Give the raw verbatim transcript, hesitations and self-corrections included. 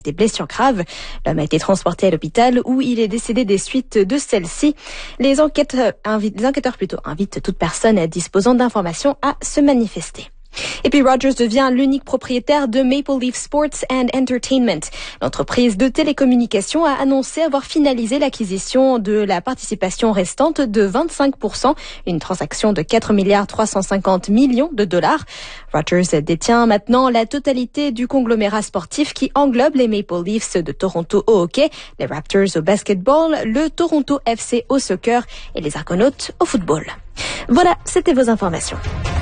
des blessures graves. L'homme a été transporté à l'hôpital où il est décédé des suites de celle-ci. Les, enquêtes, invi- les enquêteurs plutôt invitent toute personne disposant d'informations à se manifester. Et puis Rogers devient l'unique propriétaire de Maple Leaf Sports and Entertainment. L'entreprise de télécommunications a annoncé avoir finalisé l'acquisition de la participation restante de vingt-cinq pour cent, une transaction de quatre milliards trois cent cinquante millions de dollars. Rogers détient maintenant la totalité du conglomérat sportif qui englobe les Maple Leafs de Toronto au hockey, les Raptors au basketball, le Toronto F C au soccer et les Argonautes au football. Voilà, c'était vos informations.